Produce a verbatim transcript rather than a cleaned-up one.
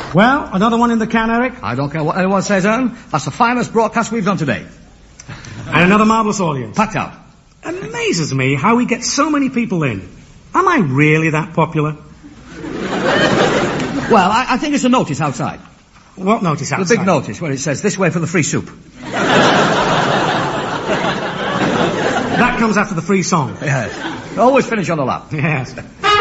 Well, another one in the can, Eric? I don't care what anyone says, Aaron. That's the finest broadcast we've done today. And another marvellous audience. Packed out. Amazes me how we get so many people in. Am I really that popular? Well, I, I think it's a notice outside. What notice outside? The big notice where it says, this way for the free soup. That comes after the free song. Yes. Always finish on the lap. Yes.